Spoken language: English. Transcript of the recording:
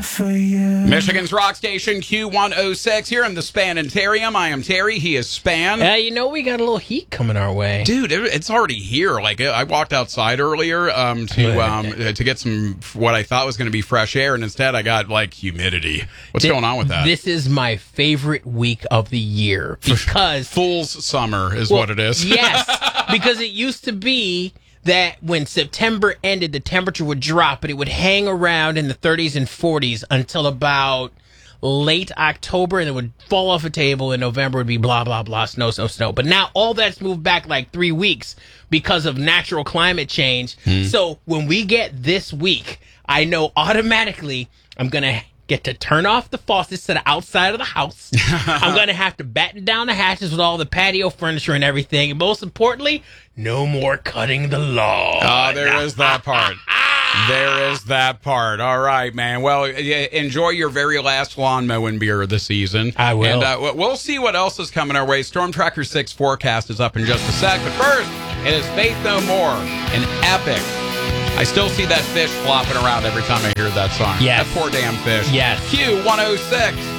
for you. Michigan's rock station Q106 here in the Spanitarium. I am Terry. He is Span. We got a little heat coming our way. Dude, it's already here. Like, I walked outside earlier to get some what I thought was going to be fresh air, and instead I got, like, humidity. What's going on with that? This is my favorite week of the year because... Fool's summer is what it is. Yes, because it used to be that when September ended, the temperature would drop, but it would hang around in the 30s and 40s until about late October, and it would fall off a table. In November, it would be blah, blah, blah, snow, snow, snow. But now all that's moved back like 3 weeks because of natural climate change. So when we get this week, I know automatically I'm going to get to turn off the faucets to the outside of the house. I'm going to have to batten down the hatches with all the patio furniture and everything. And most importantly, no more cutting the lawn. Oh, there is that part. There is that part. All right, man. Well, enjoy your very last lawn mowing beer this season. I will. And we'll see what else is coming our way. Storm Tracker 6 forecast is up in just a sec. But first, it is Faith No More, an epic. I still see that fish flopping around every time I hear that song. Yes. That poor damn fish. Yes. Q106.